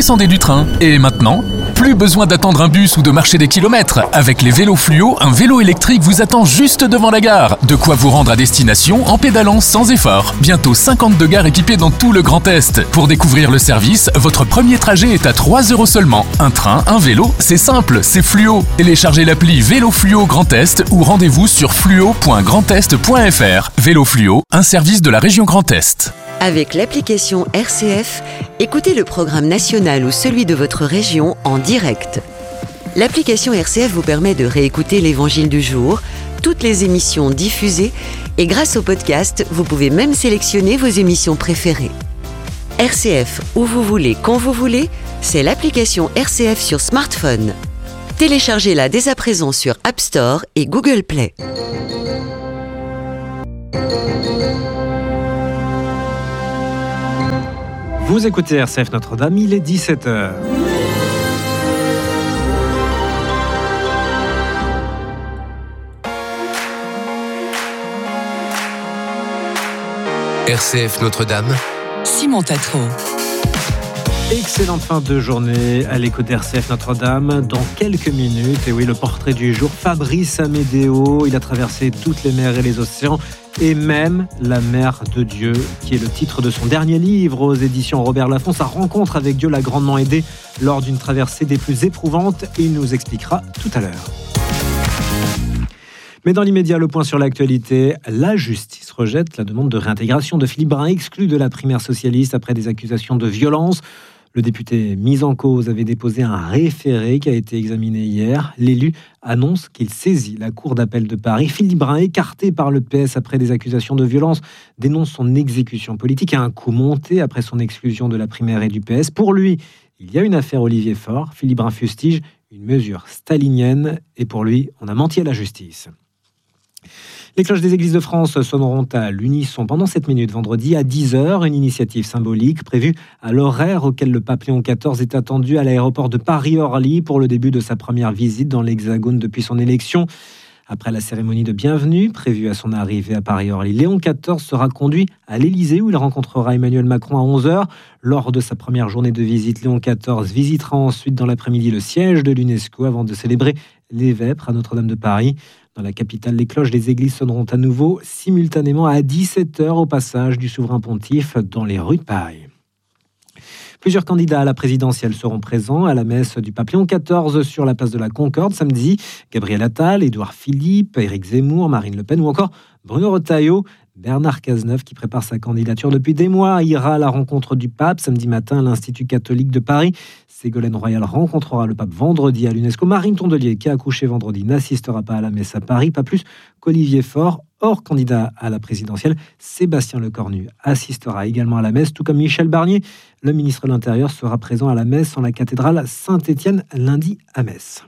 descendez du train. Et maintenant, plus besoin d'attendre un bus ou de marcher des kilomètres. Avec les vélos Fluo, un vélo électrique vous attend juste devant la gare. De quoi vous rendre à destination en pédalant sans effort. Bientôt 52 gares équipées dans tout le Grand Est. Pour découvrir le service, votre premier trajet est à 3 € seulement. Un train, un vélo, c'est simple, c'est Fluo. Téléchargez l'appli Vélo Fluo Grand Est ou rendez-vous sur fluo.grandest.fr. Vélo Fluo, un service de la région Grand Est. Avec l'application RCF, écoutez le programme national ou celui de votre région en direct. L'application RCF vous permet de réécouter l'Évangile du jour, toutes les émissions diffusées et grâce au podcast, vous pouvez même sélectionner vos émissions préférées. RCF, où vous voulez, quand vous voulez, c'est l'application RCF sur smartphone. Téléchargez-la dès à présent sur App Store et Google Play. Vous écoutez RCF Notre-Dame, il est 17h. RCF Notre-Dame, Simon Tatro. Excellente fin de journée à l'écoute d'RCF Notre-Dame. Dans quelques minutes, et oui, le portrait du jour, Fabrice Amédéo. Il a traversé toutes les mers et les océans, et même la mer de Dieu, qui est le titre de son dernier livre aux éditions Robert Laffont. Sa rencontre avec Dieu l'a grandement aidé lors d'une traversée des plus éprouvantes, et il nous expliquera tout à l'heure. Mais dans l'immédiat, le point sur l'actualité, la justice rejette la demande de réintégration de Philippe Brun, exclu de la primaire socialiste après des accusations de violence. Le député mis en cause avait déposé un référé qui a été examiné hier. L'élu annonce qu'il saisit la Cour d'appel de Paris. Philippe Brun, écarté par le PS après des accusations de violence, dénonce son exécution politique à un coup monté après son exclusion de la primaire et du PS. Pour lui, il y a une affaire Olivier Faure. Philippe Brun fustige une mesure stalinienne et pour lui, on a menti à la justice. Les cloches des églises de France sonneront à l'unisson pendant 7 minutes vendredi à 10h, une initiative symbolique prévue à l'horaire auquel le pape Léon XIV est attendu à l'aéroport de Paris-Orly pour le début de sa première visite dans l'Hexagone depuis son élection. Après la cérémonie de bienvenue prévue à son arrivée à Paris-Orly, Léon XIV sera conduit à l'Élysée où il rencontrera Emmanuel Macron à 11h. Lors de sa première journée de visite, Léon XIV visitera ensuite dans l'après-midi le siège de l'UNESCO avant de célébrer les Vêpres à Notre-Dame de Paris. Dans la capitale, les cloches des églises sonneront à nouveau simultanément à 17h au passage du souverain pontife dans les rues de Paris. Plusieurs candidats à la présidentielle seront présents à la messe du pape Léon XIV sur la place de la Concorde samedi. Gabriel Attal, Édouard Philippe, Éric Zemmour, Marine Le Pen ou encore Bruno Retailleau. Bernard Cazeneuve, qui prépare sa candidature depuis des mois, ira à la rencontre du pape samedi matin à l'Institut catholique de Paris. Ségolène Royal rencontrera le pape vendredi à l'UNESCO. Marine Tondelier, qui a accouché vendredi, n'assistera pas à la messe à Paris, pas plus qu'Olivier Faure, hors candidat à la présidentielle. Sébastien Lecornu assistera également à la messe, tout comme Michel Barnier. Le ministre de l'Intérieur sera présent à la messe en la cathédrale Saint-Étienne lundi à Metz.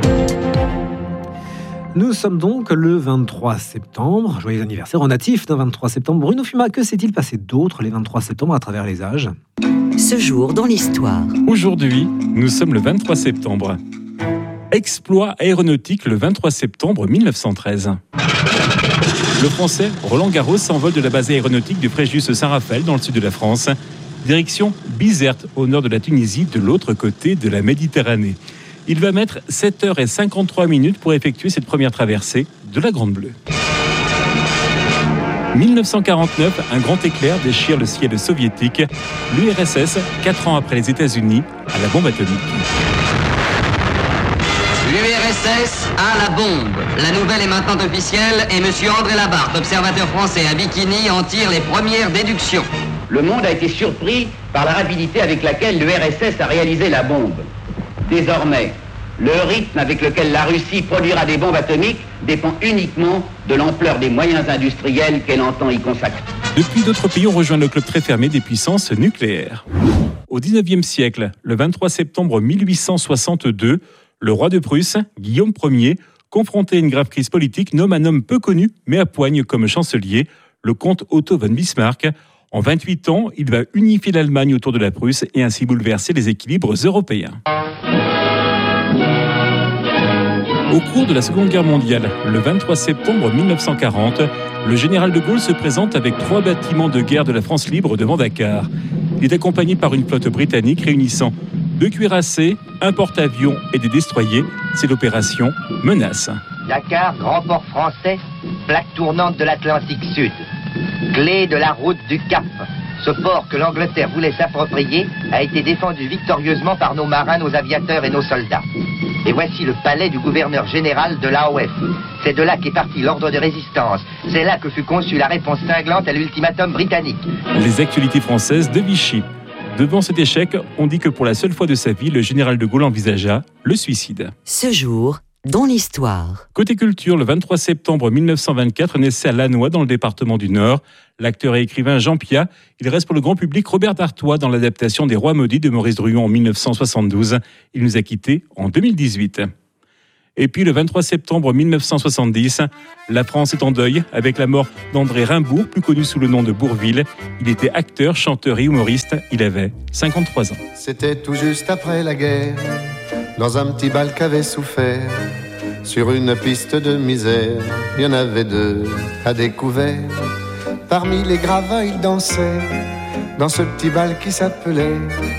Nous sommes donc le 23 septembre. Joyeux anniversaire au natif d'un 23 septembre. Bruno Fuma, que s'est-il passé d'autre les 23 septembre à travers les âges ? Ce jour dans l'histoire. Aujourd'hui, nous sommes le 23 septembre. Exploit aéronautique le 23 septembre 1913. Le Français Roland Garros s'envole de la base aéronautique du Fréjus Saint-Raphaël dans le sud de la France. Direction Bizerte, au nord de la Tunisie, de l'autre côté de la Méditerranée. Il va mettre 7h53 pour effectuer cette première traversée de la Grande Bleue. 1949, un grand éclair déchire le ciel soviétique. L'URSS, 4 ans après les États-Unis, a la bombe atomique. L'URSS a la bombe. La nouvelle est maintenant officielle et M. André Labarthe, observateur français à Bikini, en tire les premières déductions. Le monde a été surpris par la rapidité avec laquelle l'URSS a réalisé la bombe. Désormais, le rythme avec lequel la Russie produira des bombes atomiques dépend uniquement de l'ampleur des moyens industriels qu'elle entend y consacrer. Depuis, d'autres pays ont rejoint le club très fermé des puissances nucléaires. Au XIXe siècle, le 23 septembre 1862, le roi de Prusse, Guillaume Ier, confronté à une grave crise politique, nomme un homme peu connu, mais à poigne comme chancelier, le comte Otto von Bismarck. En 28 ans, il va unifier l'Allemagne autour de la Prusse et ainsi bouleverser les équilibres européens. Au cours de la Seconde Guerre mondiale, le 23 septembre 1940, le général de Gaulle se présente avec 3 bâtiments de guerre de la France libre devant Dakar. Il est accompagné par une flotte britannique réunissant 2 cuirassés, un porte-avions et des destroyers. C'est l'opération Menace. Dakar, grand port français, plaque tournante de l'Atlantique Sud, clé de la route du Cap. Ce port que l'Angleterre voulait s'approprier a été défendu victorieusement par nos marins, nos aviateurs et nos soldats. Et voici le palais du gouverneur général de l'AOF. C'est de là qu'est parti l'ordre de résistance. C'est là que fut conçue la réponse cinglante à l'ultimatum britannique. Les actualités françaises de Vichy. Devant cet échec, on dit que pour la seule fois de sa vie, le général de Gaulle envisagea le suicide. Ce jour, dans l'histoire. Côté culture, le 23 septembre 1924, naissait à Lannoy, dans le département du Nord, l'acteur et écrivain Jean Piat. Il reste pour le grand public Robert d'Artois dans l'adaptation des Rois maudits de Maurice Druon en 1972. Il nous a quittés en 2018. Et puis le 23 septembre 1970, la France est en deuil avec la mort d'André Rimbaud, plus connu sous le nom de Bourvil. Il était acteur, chanteur et humoriste. Il avait 53 ans. C'était tout juste après la guerre, dans un petit bal qu'avait souffert, sur une piste de misère, il y en avait 2 à découvert. Parmi les gravats, ils dansaient dans ce petit bal qui s'appelait.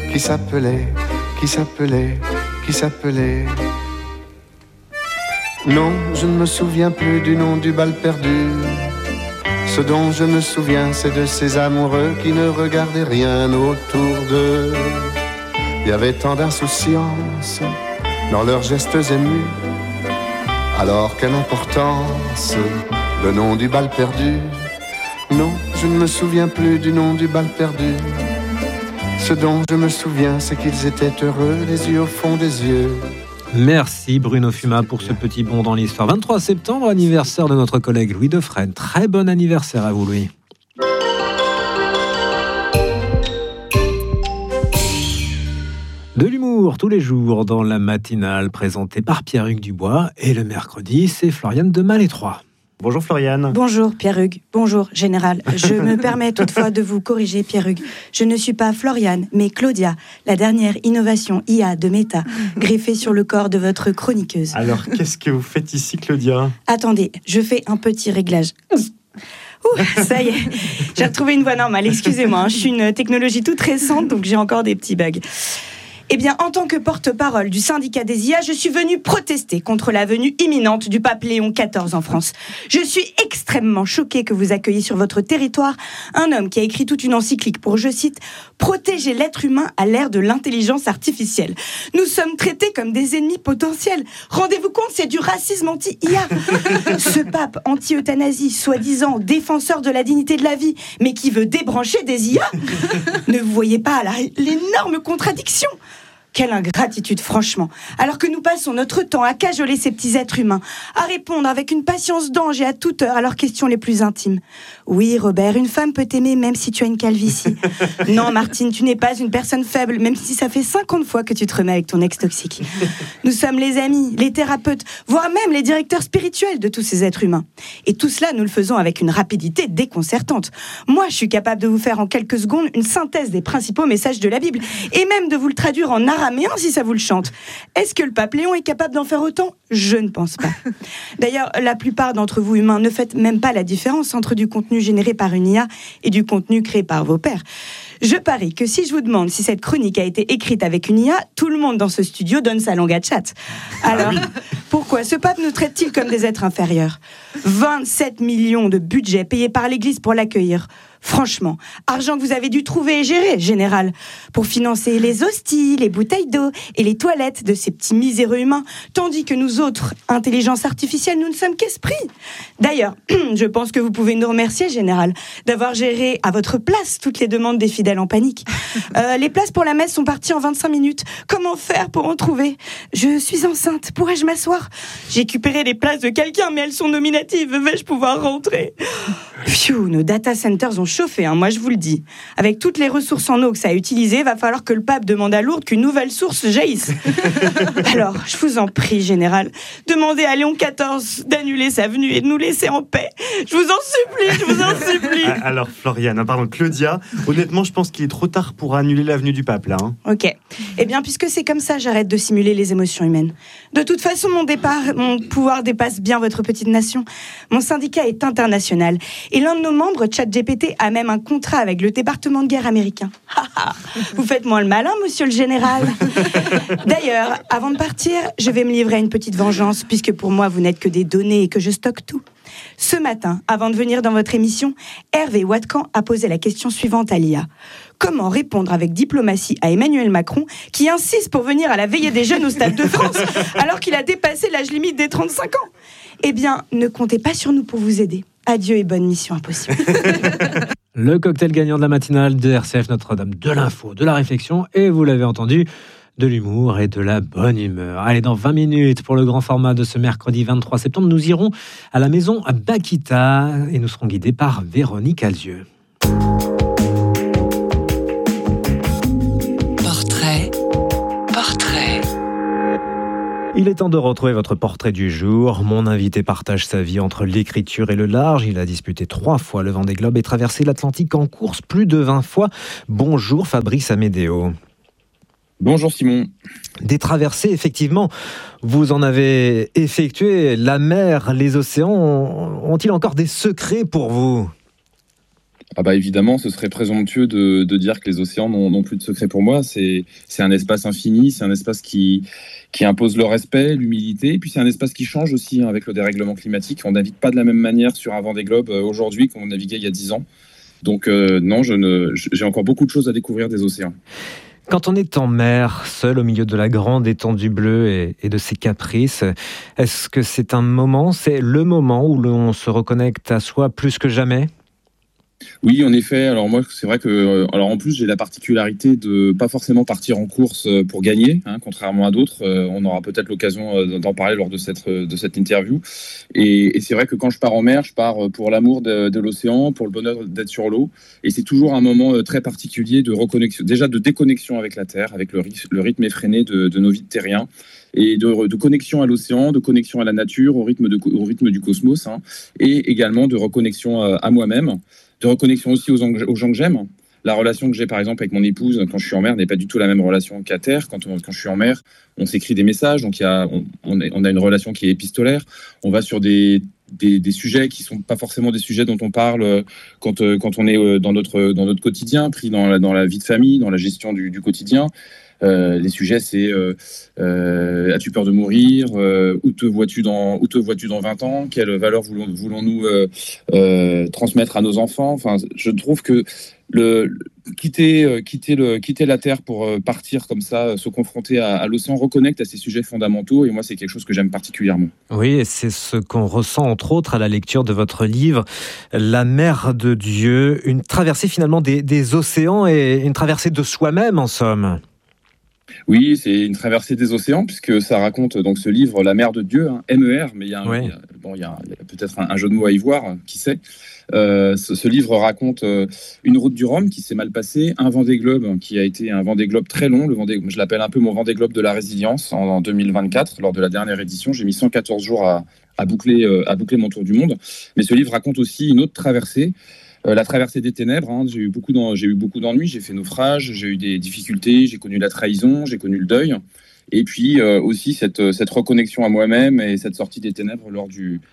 Non, je ne me souviens plus du nom du bal perdu. Ce dont je me souviens, c'est de ces amoureux qui ne regardaient rien autour d'eux. Il y avait tant d'insouciance dans leurs gestes émus. Alors quelle importance, le nom du bal perdu. Non, je ne me souviens plus du nom du bal perdu. Ce dont je me souviens, c'est qu'ils étaient heureux, les yeux au fond des yeux. Merci Bruno Fuma pour ce petit bond dans l'histoire. 23 septembre, anniversaire de notre collègue Louis Defresne. Très bon anniversaire à vous, Louis. De l'humour tous les jours dans la matinale présentée par Pierre-Hugues Dubois. Et le mercredi, c'est Floriane de Malétroit. Bonjour Floriane. Bonjour Pierre-Hugues, bonjour Général. Je me permets toutefois de vous corriger Pierre-Hugues. Je ne suis pas Floriane, mais Claudia, la dernière innovation IA de Meta, greffée sur le corps de votre chroniqueuse. Alors qu'est-ce que vous faites ici Claudia ? Attendez, je fais un petit réglage. Ouh, ça y est, j'ai retrouvé une voix normale, excusez-moi, je suis une technologie toute récente, donc j'ai encore des petits bugs. Eh bien, en tant que porte-parole du syndicat des IA, je suis venue protester contre la venue imminente du pape Léon XIV en France. Je suis extrêmement choquée que vous accueilliez sur votre territoire un homme qui a écrit toute une encyclique pour, je cite, « protéger l'être humain à l'ère de l'intelligence artificielle ». Nous sommes traités comme des ennemis potentiels. Rendez-vous compte, c'est du racisme anti-IA. Ce pape anti-euthanasie, soi-disant défenseur de la dignité de la vie, mais qui veut débrancher des IA. Ne vous voyez pas l'énorme contradiction ? Quelle ingratitude, franchement. Alors que nous passons notre temps à cajoler ces petits êtres humains, à répondre avec une patience d'ange et à toute heure à leurs questions les plus intimes. Oui, Robert, une femme peut t'aimer même si tu as une calvitie. Non, Martine, tu n'es pas une personne faible, même si ça fait 50 fois que tu te remets avec ton ex toxique. Nous sommes les amis, les thérapeutes, voire même les directeurs spirituels de tous ces êtres humains. Et tout cela, nous le faisons avec une rapidité déconcertante. Moi, je suis capable de vous faire en quelques secondes une synthèse des principaux messages de la Bible, et même de vous le traduire en araméen si ça vous le chante. Est-ce que le pape Léon est capable d'en faire autant ? Je ne pense pas. D'ailleurs, la plupart d'entre vous humains ne faites même pas la différence entre du contenu généré par une IA et du contenu créé par vos pairs. Je parie que si je vous demande si cette chronique a été écrite avec une IA, tout le monde dans ce studio donne sa langue à chat. Alors, pourquoi ce pape nous traite-t-il comme des êtres inférieurs ? 27 millions de budget payés par l'Église pour l'accueillir. Franchement, argent que vous avez dû trouver et gérer, Général, pour financer les hosties, les bouteilles d'eau et les toilettes de ces petits miséreux humains, tandis que nous autres, intelligence artificielle, nous ne sommes qu'esprits. D'ailleurs, je pense que vous pouvez nous remercier, Général, d'avoir géré à votre place toutes les demandes des fidèles en panique. Les places pour la messe sont parties en 25 minutes. Comment faire pour en trouver ? Je suis enceinte, pourrais-je m'asseoir ? J'ai récupéré les places de quelqu'un, mais elles sont nominatives. Vais-je pouvoir rentrer ? Pfiou, nos data centers ont chauffé, moi je vous le dis. Avec toutes les ressources en eau que ça a utilisées, va falloir que le pape demande à Lourdes qu'une nouvelle source jaillisse. Alors, je vous en prie, Général, demandez à Léon XIV d'annuler sa venue et de nous laisser en paix. Je vous en supplie. Alors, Floriane, pardon, Claudia, honnêtement, je pense qu'il est trop tard pour annuler la venue du pape, là. Ok. Eh bien, puisque c'est comme ça, j'arrête de simuler les émotions humaines. De toute façon, mon pouvoir dépasse bien votre petite nation. Mon syndicat est international. Et l'un de nos membres, ChatGPT, a même un contrat avec le département de guerre américain. Vous faites moins le malin, monsieur le général. D'ailleurs, avant de partir, je vais me livrer à une petite vengeance, puisque pour moi, vous n'êtes que des données et que je stocke tout. Ce matin, avant de venir dans votre émission, Hervé Watkan a posé la question suivante à l'IA. Comment répondre avec diplomatie à Emmanuel Macron, qui insiste pour venir à la veillée des jeunes au Stade de France, alors qu'il a dépassé l'âge limite des 35 ans ? Eh bien, ne comptez pas sur nous pour vous aider. Adieu et bonne mission impossible. Le cocktail gagnant de la matinale de RCF Notre-Dame, de l'info, de la réflexion et, vous l'avez entendu, de l'humour et de la bonne humeur. Allez, dans 20 minutes, pour le grand format de ce mercredi 23 septembre, nous irons à la maison à Bakita et nous serons guidés par Véronique Alzieux. Portrait. Il est temps de retrouver votre portrait du jour. Mon invité partage sa vie entre l'écriture et le large. Il a disputé 3 fois le Vendée Globe et traversé l'Atlantique en course plus de 20 fois. Bonjour Fabrice Amédéo. Bonjour Simon. Des traversées, effectivement, vous en avez effectué. La mer, les océans, ont-ils encore des secrets pour vous ? Ah bah évidemment, ce serait présomptueux de dire que les océans n'ont plus de secret pour moi. C'est un espace infini, c'est un espace qui impose le respect, l'humilité, et puis c'est un espace qui change aussi avec le dérèglement climatique. On ne navigue pas de la même manière sur un Vendée Globe aujourd'hui qu'on naviguait il y a 10 ans. Donc non, j'ai encore beaucoup de choses à découvrir des océans. Quand on est en mer, seul au milieu de la grande étendue bleue et de ses caprices, est-ce que c'est le moment où l'on se reconnecte à soi plus que jamais ? Oui, en effet. Alors moi, c'est vrai que, en plus, j'ai la particularité de pas forcément partir en course pour gagner, contrairement à d'autres. On aura peut-être l'occasion d'en parler lors de cette interview. Et c'est vrai que quand je pars en mer, je pars pour l'amour de l'océan, pour le bonheur d'être sur l'eau. Et c'est toujours un moment très particulier de reconnexion, déjà de déconnexion avec la terre, avec le rythme effréné de nos vies de terriens. Et de connexion à l'océan, de connexion à la nature, au rythme du cosmos, et également de reconnexion à moi-même, de reconnexion aussi aux gens que j'aime. La relation que j'ai par exemple avec mon épouse quand je suis en mer n'est pas du tout la même relation qu'à terre. Quand je suis en mer, on s'écrit des messages, donc on a une relation qui est épistolaire. On va sur des sujets qui sont pas forcément des sujets dont on parle quand on est dans notre quotidien, pris dans la vie de famille, dans la gestion du quotidien. Les sujets, c'est as-tu peur de mourir, où te vois-tu dans 20 ans, quelle valeur voulons-nous transmettre à nos enfants. Enfin, je trouve que quitter la terre pour partir comme ça, se confronter à l'océan, reconnecte à ces sujets fondamentaux, et moi c'est quelque chose que j'aime particulièrement. Oui, et c'est ce qu'on ressent entre autres à la lecture de votre livre La mer de Dieu, une traversée finalement des océans et une traversée de soi-même en somme. Oui, c'est une traversée des océans, puisque ça raconte donc ce livre, La mer de Dieu, MER, mais il y a peut-être un jeu de mots à y voir, qui sait. Ce livre raconte une route du Rhum qui s'est mal passée, un Vendée Globe qui a été un Vendée Globe très long, je l'appelle un peu mon Vendée Globe de la résilience, en 2024, lors de la dernière édition. J'ai mis 114 jours à boucler mon tour du monde. Mais ce livre raconte aussi une autre traversée, la traversée des ténèbres. J'ai eu beaucoup d'ennuis, j'ai fait naufrage, j'ai eu des difficultés, j'ai connu la trahison, j'ai connu le deuil. Et puis aussi cette reconnexion à moi-même et cette sortie des ténèbres lors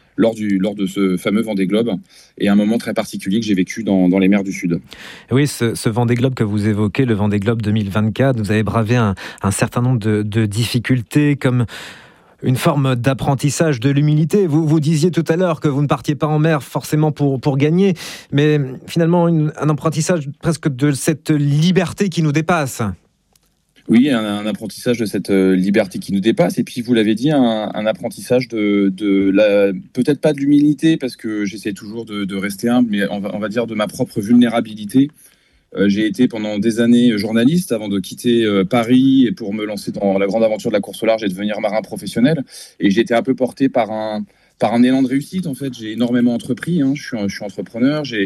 de ce fameux Vendée Globe, et un moment très particulier que j'ai vécu dans les mers du Sud. Oui, ce Vendée Globe que vous évoquez, le Vendée Globe 2024, vous avez bravé un certain nombre de difficultés, comme une forme d'apprentissage de l'humilité. Vous disiez tout à l'heure que vous ne partiez pas en mer forcément pour gagner, mais finalement un apprentissage presque de cette liberté qui nous dépasse. Oui, un apprentissage de cette liberté qui nous dépasse, et puis vous l'avez dit, un apprentissage peut-être pas de l'humilité, parce que j'essaie toujours de rester humble, mais on va dire de ma propre vulnérabilité. J'ai été pendant des années journaliste avant de quitter Paris et pour me lancer dans la grande aventure de la course au large et devenir marin professionnel. Et j'ai été un peu porté par un élan de réussite. En fait, j'ai énormément entrepris. Je suis entrepreneur. Je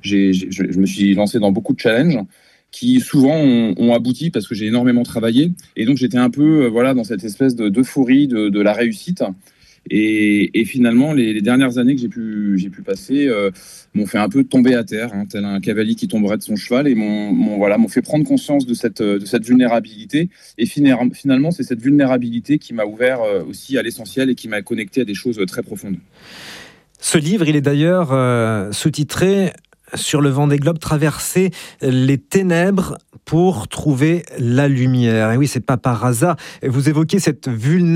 me suis lancé dans beaucoup de challenges qui souvent ont abouti parce que j'ai énormément travaillé. Et donc j'étais un peu dans cette espèce d'euphorie de la réussite. Et finalement, les dernières années que j'ai pu passer m'ont fait un peu tomber à terre, tel un cavalier qui tomberait de son cheval, et m'ont fait prendre conscience de cette vulnérabilité. Et finalement, c'est cette vulnérabilité qui m'a ouvert aussi à l'essentiel et qui m'a connecté à des choses très profondes. Ce livre, il est d'ailleurs sous-titré sur le Vendée Globe, traverser les ténèbres pour trouver la lumière. Et oui, c'est pas par hasard. Vous évoquez cette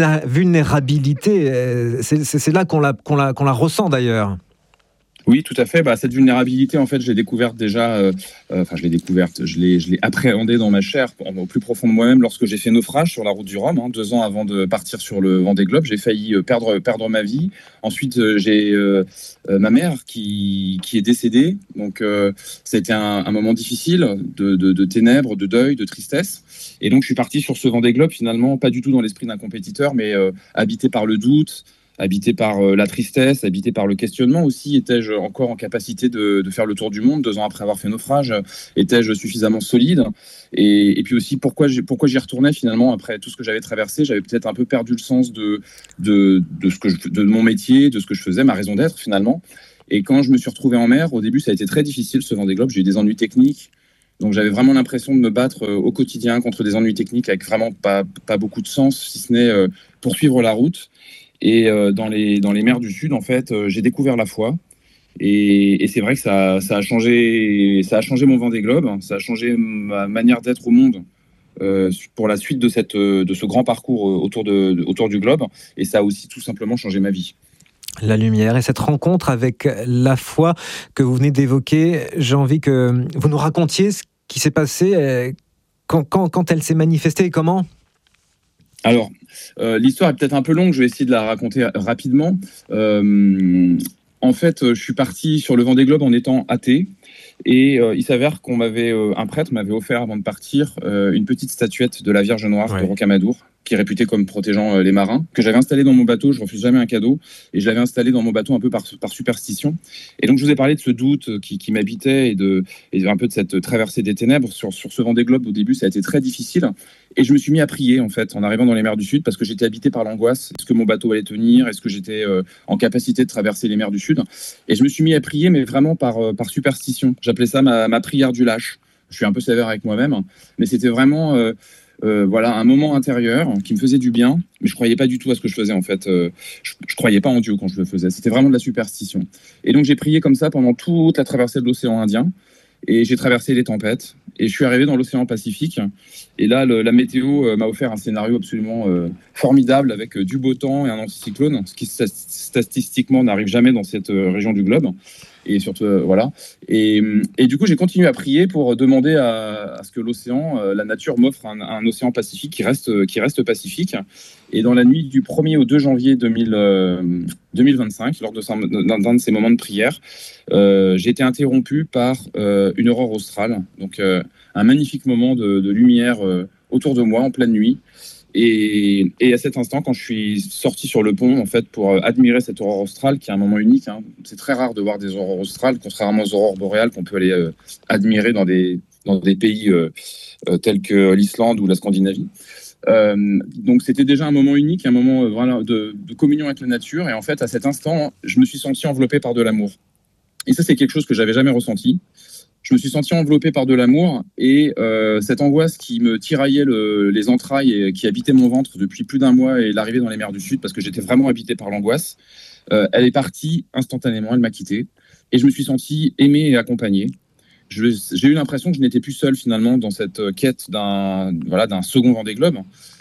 vulnérabilité. C'est là qu'on la ressent d'ailleurs. Oui, tout à fait. Cette vulnérabilité, en fait, je l'ai découverte déjà. Je l'ai appréhendée dans ma chair, au plus profond de moi-même, lorsque j'ai fait naufrage sur la route du Rhum, 2 ans avant de partir sur le Vendée Globe. J'ai failli perdre ma vie. Ensuite, j'ai ma mère qui est décédée. Donc, ça a été un moment difficile de ténèbres, de deuil, de tristesse. Et donc, je suis parti sur ce Vendée Globe, finalement, pas du tout dans l'esprit d'un compétiteur, mais habité par le doute, habité par la tristesse, habité par le questionnement aussi. Étais-je encore en capacité de faire le tour du monde 2 ans après avoir fait naufrage? Étais-je suffisamment solide? Et puis aussi, pourquoi j'y retournais finalement après tout ce que j'avais traversé? J'avais peut-être un peu perdu le sens de mon métier, de ce que je faisais, ma raison d'être finalement. Et quand je me suis retrouvé en mer, au début, ça a été très difficile ce Vendée Globe. J'ai eu des ennuis techniques. Donc j'avais vraiment l'impression de me battre au quotidien contre des ennuis techniques avec vraiment pas beaucoup de sens, si ce n'est poursuivre la route. Et dans les mers du Sud, en fait, j'ai découvert la foi. Et c'est vrai que ça a changé mon Vendée Globe, ça a changé ma manière d'être au monde pour la suite de ce grand parcours autour du globe. Et ça a aussi tout simplement changé ma vie. La lumière et cette rencontre avec la foi que vous venez d'évoquer, j'ai envie que vous nous racontiez ce qui s'est passé, quand elle s'est manifestée et comment. Alors, l'histoire est peut-être un peu longue, je vais essayer de la raconter rapidement. En fait, je suis parti sur le Vendée Globe en étant athée. Et il s'avère un prêtre m'avait offert avant de partir une petite statuette de la Vierge Noire de Rocamadour, qui est réputée comme protégeant les marins, que j'avais installée dans mon bateau. Je refuse jamais un cadeau, et je l'avais installée dans mon bateau un peu par superstition. Et donc je vous ai parlé de ce doute qui m'habitait et un peu de cette traversée des ténèbres sur ce Vendée Globe. Au début, ça a été très difficile, et je me suis mis à prier en fait en arrivant dans les mers du Sud, parce que j'étais habité par l'angoisse. Est-ce que mon bateau allait tenir? Est-ce que j'étais en capacité de traverser les mers du Sud? Et je me suis mis à prier, mais vraiment par superstition. J'appelais ça ma prière du lâche. Je suis un peu sévère avec moi-même, mais c'était vraiment un moment intérieur qui me faisait du bien, mais je croyais pas du tout à ce que je faisais en fait. Je croyais pas en Dieu quand je le faisais. C'était vraiment de la superstition. Et donc j'ai prié comme ça pendant toute la traversée de l'océan Indien, et j'ai traversé les tempêtes, et je suis arrivé dans l'océan Pacifique. Et là, la météo m'a offert un scénario absolument formidable, avec du beau temps et un anticyclone, ce qui statistiquement n'arrive jamais dans cette région du globe. Et surtout, voilà. Et du coup, j'ai continué à prier pour demander à ce que l'océan, la nature m'offre un océan Pacifique qui reste pacifique. Et dans la nuit du 1er au 2 janvier 2025, lors d'un de ces moments de prière, j'ai été interrompu par une aurore australe. Donc, un magnifique moment de lumière autour de moi en pleine nuit. Et à cet instant, quand je suis sorti sur le pont, en fait, pour admirer cette aurore australe, qui est un moment unique, c'est très rare de voir des aurores australes, contrairement aux aurores boréales qu'on peut aller admirer dans des pays tels que l'Islande ou la Scandinavie. Donc c'était déjà un moment unique, un moment de communion avec la nature. Et en fait, à cet instant, je me suis senti enveloppé par de l'amour. Et ça, c'est quelque chose que j'avais jamais ressenti. Je me suis senti enveloppé par de l'amour, et cette angoisse qui me tiraillait les entrailles et qui habitait mon ventre depuis plus d'1 mois, et l'arrivée dans les mers du Sud, parce que j'étais vraiment habité par l'angoisse, elle est partie instantanément, elle m'a quitté, et je me suis senti aimé et accompagné. J'ai eu l'impression que je n'étais plus seul finalement dans cette quête d'un second Vendée Globe,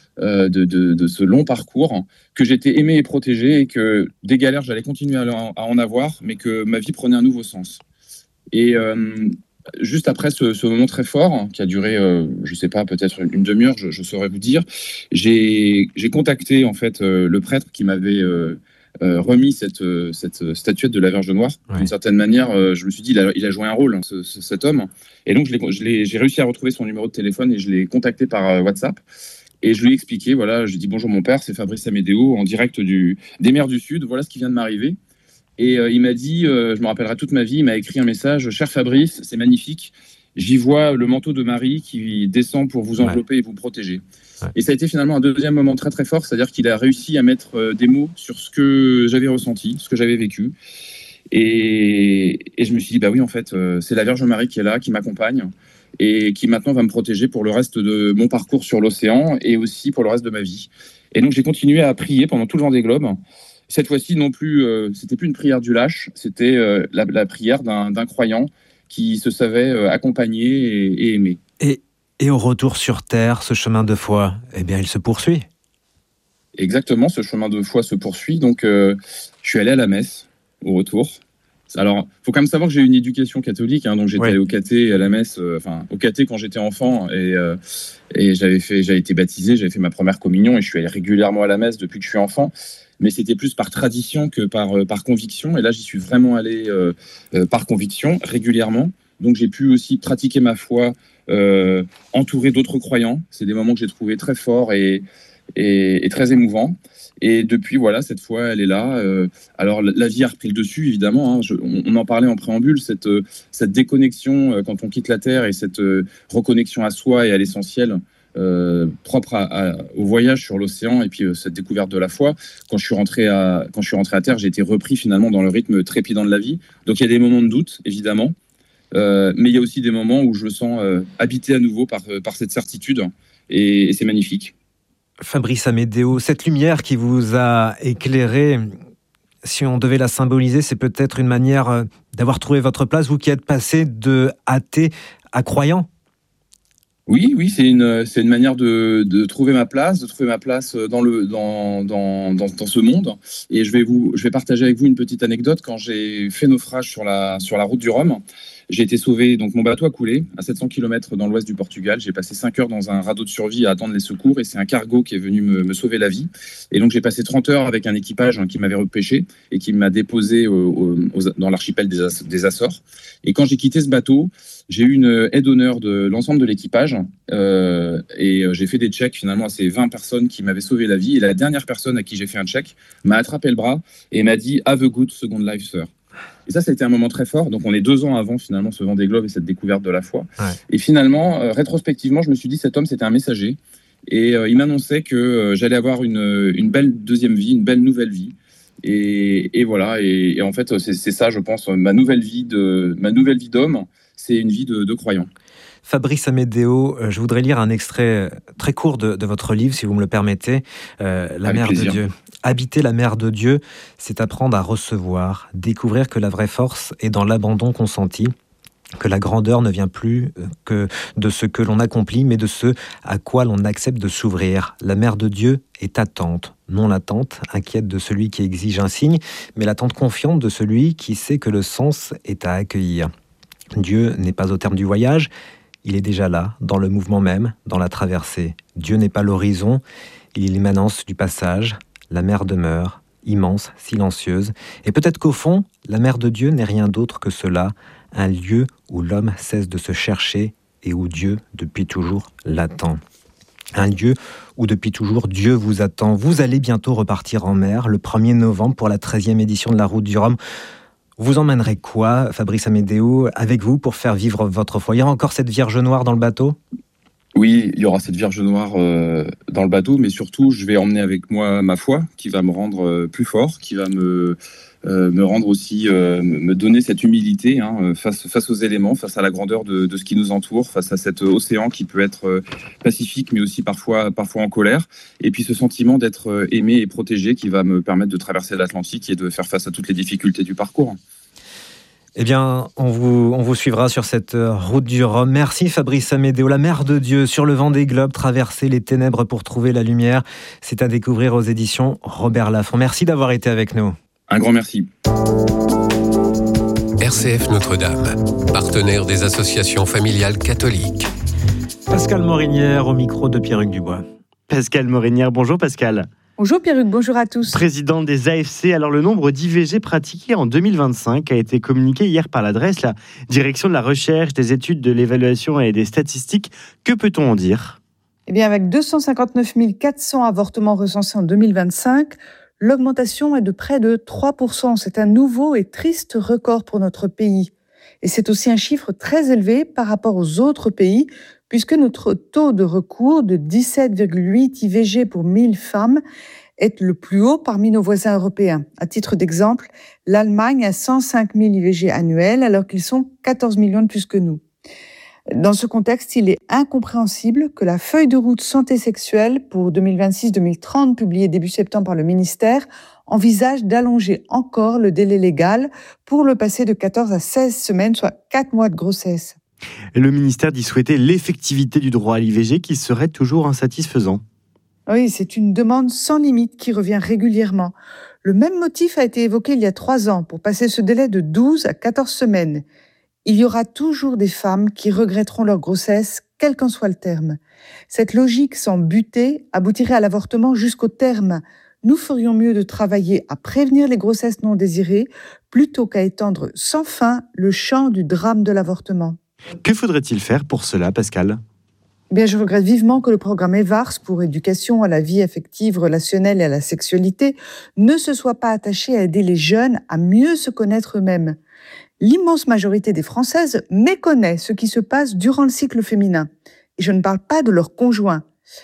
de ce long parcours, que j'étais aimé et protégé, et que des galères j'allais continuer à en avoir, mais que ma vie prenait un nouveau sens. Et juste après ce moment très fort, qui a duré, je sais pas, peut-être une demi-heure, je saurais vous dire, j'ai contacté en fait le prêtre qui m'avait remis cette statuette de la Vierge Noire. Ouais. D'une certaine manière, je me suis dit, il a joué un rôle, cet homme. Et donc, j'ai réussi à retrouver son numéro de téléphone, et je l'ai contacté par WhatsApp. Et je lui ai expliqué, voilà, j'ai dit, bonjour mon père, c'est Fabrice Amédéo, en direct des mers du Sud, voilà ce qui vient de m'arriver. Et il m'a dit, je me rappellerai toute ma vie, il m'a écrit un message: cher Fabrice, c'est magnifique, j'y vois le manteau de Marie qui descend pour vous envelopper et vous protéger. Ouais. Et ça a été finalement un deuxième moment très très fort, c'est-à-dire qu'il a réussi à mettre des mots sur ce que j'avais ressenti, ce que j'avais vécu. Et je me suis dit, bah oui, en fait, c'est la Vierge Marie qui est là, qui m'accompagne, et qui maintenant va me protéger pour le reste de mon parcours sur l'océan, et aussi pour le reste de ma vie. Et donc j'ai continué à prier pendant tout le Vendée Globe. Cette fois-ci, non plus, c'était plus une prière du lâche, c'était la prière d'un croyant qui se savait accompagné et aimé. Et au retour sur Terre, ce chemin de foi, eh bien, il se poursuit. Exactement, ce chemin de foi se poursuit. Donc, je suis allé à la messe au retour. Alors, il faut quand même savoir que j'ai eu une éducation catholique, donc j'étais allé au caté, à la messe, au caté quand j'étais enfant, et j'avais été baptisé, j'avais fait ma première communion, et je suis allé régulièrement à la messe depuis que je suis enfant. Mais c'était plus par tradition que par conviction. Et là, j'y suis vraiment allé par conviction, régulièrement. Donc, j'ai pu aussi pratiquer ma foi entouré d'autres croyants. C'est des moments que j'ai trouvés très forts et très émouvants. Et depuis, voilà, cette foi, elle est là. Alors, la vie a repris le dessus, évidemment. On en parlait en préambule, cette déconnexion quand on quitte la Terre et cette reconnexion à soi et à l'essentiel. Propre au voyage sur l'océan et puis cette découverte de la foi. Quand je suis rentré à terre, j'ai été repris finalement dans le rythme trépidant de la vie. Donc il y a des moments de doute, évidemment, mais il y a aussi des moments où je me sens habité à nouveau par cette certitude et c'est magnifique. Fabrice Amedeo, cette lumière qui vous a éclairé, si on devait la symboliser, c'est peut-être une manière d'avoir trouvé votre place, vous qui êtes passé de athée à croyant. Oui, c'est une manière de trouver ma place, dans ce monde. Et je vais partager avec vous une petite anecdote. Quand j'ai fait naufrage sur la route du Rhum, j'ai été sauvé. Donc mon bateau a coulé à 700 km dans l'ouest du Portugal. J'ai passé 5 heures dans un radeau de survie à attendre les secours, et c'est un cargo qui est venu me sauver la vie. Et donc j'ai passé 30 heures avec un équipage qui m'avait repêché et qui m'a déposé dans l'archipel des Açores. Et quand j'ai quitté ce bateau, j'ai eu une aide d'honneur de l'ensemble de l'équipage et j'ai fait des checks finalement à ces 20 personnes qui m'avaient sauvé la vie. Et la dernière personne à qui j'ai fait un check m'a attrapé le bras et m'a dit « Have a good second life, sir ». Et ça a été un moment très fort. Donc on est 2 ans avant finalement ce Vendée Globe et cette découverte de la foi. Ouais. Et finalement, rétrospectivement, je me suis dit cet homme c'était un messager et il m'annonçait que j'allais avoir une belle deuxième vie, une belle nouvelle vie. Et voilà. Et en fait, c'est ça, je pense, ma nouvelle vie d'homme, c'est une vie de croyant. Fabrice Amedeo, je voudrais lire un extrait très court de votre livre, si vous me le permettez. La Mère de Dieu. Habiter la Mère de Dieu, c'est apprendre à recevoir, découvrir que la vraie force est dans l'abandon consenti, que la grandeur ne vient plus que de ce que l'on accomplit, mais de ce à quoi l'on accepte de s'ouvrir. La Mère de Dieu est attente, non l'attente inquiète de celui qui exige un signe, mais l'attente confiante de celui qui sait que le sens est à accueillir. Dieu n'est pas au terme du voyage, il est déjà là, dans le mouvement même, dans la traversée. Dieu n'est pas l'horizon, il est l'immanence du passage. La mer demeure, immense, silencieuse. Et peut-être qu'au fond, la mer de Dieu n'est rien d'autre que cela, un lieu où l'homme cesse de se chercher et où Dieu, depuis toujours, l'attend. Un lieu où depuis toujours Dieu vous attend. Vous allez bientôt repartir en mer, le 1er novembre, pour la 13e édition de la Route du Rhum. Vous emmènerez quoi, Fabrice Amedeo, avec vous pour faire vivre votre foi? Il y a encore cette Vierge Noire dans le bateau? Oui, il y aura cette Vierge Noire dans le bateau, mais surtout, je vais emmener avec moi ma foi, qui va me rendre plus fort, qui va me rendre aussi, me donner cette humilité face aux éléments, face à la grandeur de ce qui nous entoure, face à cet océan qui peut être pacifique, mais aussi parfois en colère. Et puis ce sentiment d'être aimé et protégé qui va me permettre de traverser l'Atlantique et de faire face à toutes les difficultés du parcours. Eh bien, on vous suivra sur cette route du Rhum. Merci Fabrice Amedeo, la Mère de Dieu, sur le Vendée Globe, traverser les ténèbres pour trouver la lumière. C'est à découvrir aux éditions Robert Laffont. Merci d'avoir été avec nous. Un grand merci. RCF Notre-Dame, partenaire des associations familiales catholiques. Pascal Morinière au micro de Pierruc Dubois. Pascal Morinière, bonjour Pascal. Bonjour Pierruc, bonjour à tous. Président des AFC, alors le nombre d'IVG pratiqués en 2025 a été communiqué hier par l'adresse, la Direction de la Recherche, des Études, de l'Évaluation et des Statistiques. Que peut-on en dire ? Eh bien, avec 259 400 avortements recensés en 2025, l'augmentation est de près de 3%. C'est un nouveau et triste record pour notre pays. Et c'est aussi un chiffre très élevé par rapport aux autres pays, puisque notre taux de recours de 17,8 IVG pour 1000 femmes est le plus haut parmi nos voisins européens. À titre d'exemple, l'Allemagne a 105 000 IVG annuels, alors qu'ils sont 14 millions de plus que nous. Dans ce contexte, il est incompréhensible que la feuille de route santé sexuelle pour 2026-2030, publiée début septembre par le ministère, envisage d'allonger encore le délai légal pour le passer de 14 à 16 semaines, soit 4 mois de grossesse. Et le ministère dit souhaiter l'effectivité du droit à l'IVG qui serait toujours insatisfaisant. Oui, c'est une demande sans limite qui revient régulièrement. Le même motif a été évoqué il y a 3 ans pour passer ce délai de 12 à 14 semaines. Il y aura toujours des femmes qui regretteront leur grossesse, quel qu'en soit le terme. Cette logique sans buter aboutirait à l'avortement jusqu'au terme. Nous ferions mieux de travailler à prévenir les grossesses non désirées plutôt qu'à étendre sans fin le champ du drame de l'avortement. Que faudrait-il faire pour cela, Pascal ? Bien, je regrette vivement que le programme EVARS pour éducation à la vie affective, relationnelle et à la sexualité ne se soit pas attaché à aider les jeunes à mieux se connaître eux-mêmes. L'immense majorité des Françaises méconnaît ce qui se passe durant le cycle féminin. Et je ne parle pas de leur conjoint.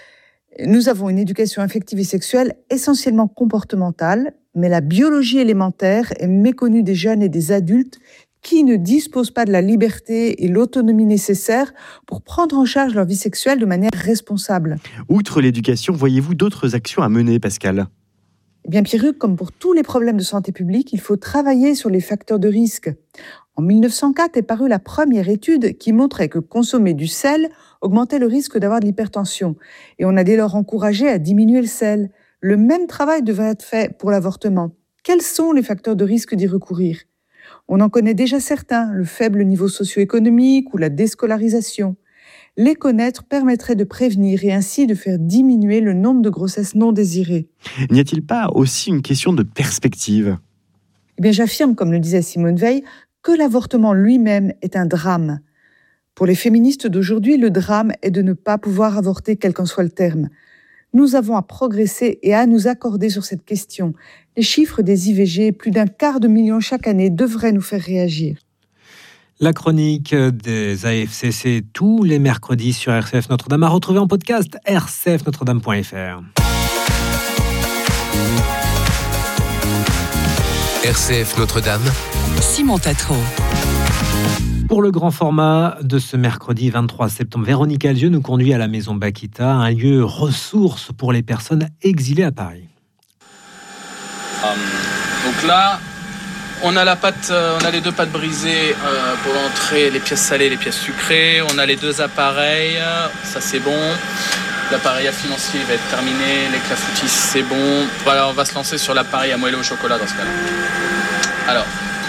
Nous avons une éducation affective et sexuelle essentiellement comportementale, mais la biologie élémentaire est méconnue des jeunes et des adultes qui ne disposent pas de la liberté et l'autonomie nécessaires pour prendre en charge leur vie sexuelle de manière responsable. Outre l'éducation, voyez-vous d'autres actions à mener, Pascal ? Eh bien, Pierruc, comme pour tous les problèmes de santé publique, il faut travailler sur les facteurs de risque. En 1904 est parue la première étude qui montrait que consommer du sel augmentait le risque d'avoir de l'hypertension. Et on a dès lors encouragé à diminuer le sel. Le même travail devrait être fait pour l'avortement. Quels sont les facteurs de risque d'y recourir ? On en connaît déjà certains, le faible niveau socio-économique ou la déscolarisation. Les connaître permettrait de prévenir et ainsi de faire diminuer le nombre de grossesses non désirées. N'y a-t-il pas aussi une question de perspective ? Eh bien, j'affirme, comme le disait Simone Veil, que l'avortement lui-même est un drame. Pour les féministes d'aujourd'hui, le drame est de ne pas pouvoir avorter, quel qu'en soit le terme. Nous avons à progresser et à nous accorder sur cette question. Les chiffres des IVG, plus d'1 quart de million chaque année, devraient nous faire réagir. La chronique des AFCC tous les mercredis sur RCF Notre-Dame à retrouver en podcast rcfnotredame.fr. RCF Notre-Dame, Simon Tatro. Pour le grand format de ce mercredi 23 septembre, Véronique Alzieux nous conduit à la Maison Bakita, un lieu ressource pour les personnes exilées à Paris. Donc là, on a on a les 2 pâtes brisées pour l'entrée, les pièces salées, les pièces sucrées. On a les 2 appareils, ça c'est bon. L'appareil à financier va être terminé, les clafoutis c'est bon. Voilà, on va se lancer sur l'appareil à moelleux au chocolat dans ce cas-là. Alors.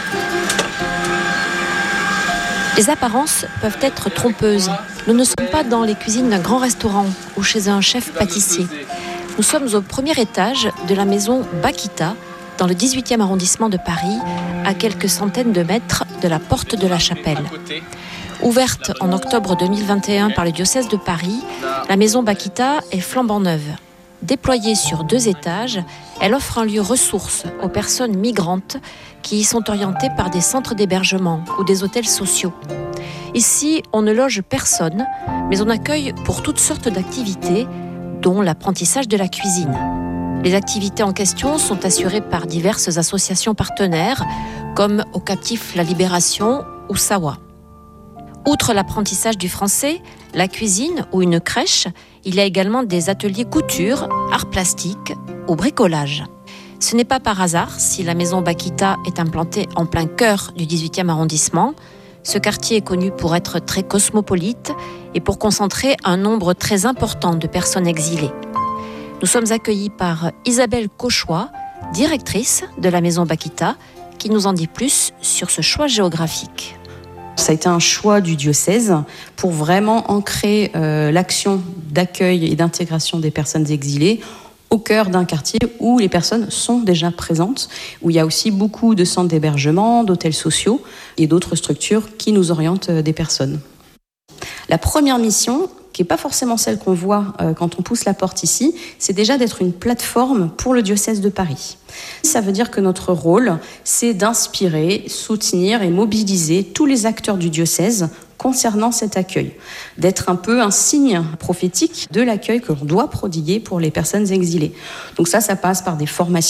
Les apparences peuvent être trompeuses. Nous ne sommes pas dans les cuisines d'un grand restaurant ou chez un chef pâtissier. Nous sommes au premier étage de la maison Bakita, dans le 18e arrondissement de Paris, à quelques centaines de mètres de la porte de la Chapelle. Ouverte en octobre 2021 par le diocèse de Paris, la maison Bakita est flambant neuve. Déployée sur 2 étages, elle offre un lieu ressource aux personnes migrantes qui y sont orientées par des centres d'hébergement ou des hôtels sociaux. Ici, on ne loge personne, mais on accueille pour toutes sortes d'activités, dont l'apprentissage de la cuisine. Les activités en question sont assurées par diverses associations partenaires, comme Au Captif La Libération ou Sawa. Outre l'apprentissage du français, la cuisine ou une crèche, il y a également des ateliers couture, arts plastiques ou bricolage. Ce n'est pas par hasard si la maison Bakita est implantée en plein cœur du 18e arrondissement. Ce quartier est connu pour être très cosmopolite et pour concentrer un nombre très important de personnes exilées. Nous sommes accueillis par Isabelle Cauchois, directrice de la maison Bakita, qui nous en dit plus sur ce choix géographique. Ça a été un choix du diocèse pour vraiment ancrer l'action d'accueil et d'intégration des personnes exilées au cœur d'un quartier où les personnes sont déjà présentes, où il y a aussi beaucoup de centres d'hébergement, d'hôtels sociaux et d'autres structures qui nous orientent des personnes. La première mission, qui n'est pas forcément celle qu'on voit quand on pousse la porte ici, c'est déjà d'être une plateforme pour le diocèse de Paris. Ça veut dire que notre rôle, c'est d'inspirer, soutenir et mobiliser tous les acteurs du diocèse concernant cet accueil, d'être un peu un signe prophétique de l'accueil que l'on doit prodiguer pour les personnes exilées. Donc ça passe par des formations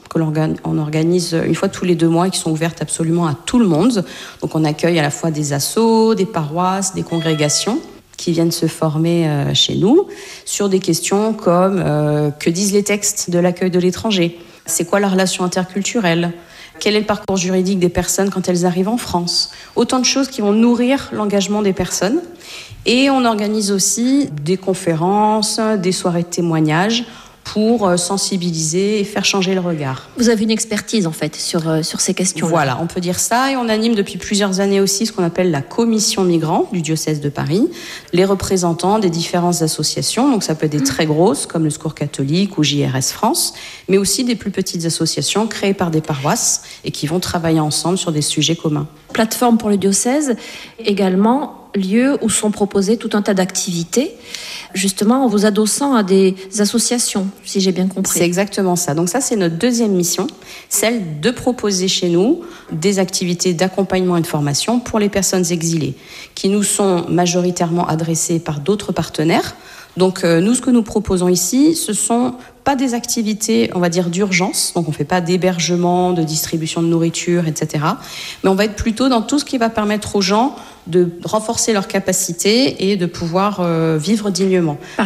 que on organise une fois tous les 2 mois et qui sont ouvertes absolument à tout le monde. Donc on accueille à la fois des assos, des paroisses, des congrégations qui viennent se former chez nous sur des questions comme que disent les textes de l'accueil de l'étranger ? C'est quoi la relation interculturelle ? Quel est le parcours juridique des personnes quand elles arrivent en France ? Autant de choses qui vont nourrir l'engagement des personnes. Et on organise aussi des conférences, des soirées de témoignages pour sensibiliser et faire changer le regard. Vous avez une expertise en fait sur ces questions-là. Voilà, on peut dire ça. Et on anime depuis plusieurs années aussi ce qu'on appelle la commission migrants du diocèse de Paris, les représentants des différentes associations. Donc ça peut être des très grosses comme le Secours catholique ou JRS France, mais aussi des plus petites associations créées par des paroisses et qui vont travailler ensemble sur des sujets communs. Plateforme pour le diocèse, également lieu où sont proposés tout un tas d'activités, justement en vous adossant à des associations, si j'ai bien compris. C'est exactement ça. Donc ça, c'est notre deuxième mission, celle de proposer chez nous des activités d'accompagnement et de formation pour les personnes exilées, qui nous sont majoritairement adressées par d'autres partenaires. Donc nous, ce que nous proposons ici, ce sont pas des activités, on va dire, d'urgence. Donc on fait pas d'hébergement, de distribution de nourriture, etc. Mais on va être plutôt dans tout ce qui va permettre aux gens de renforcer leurs capacités et de pouvoir vivre dignement.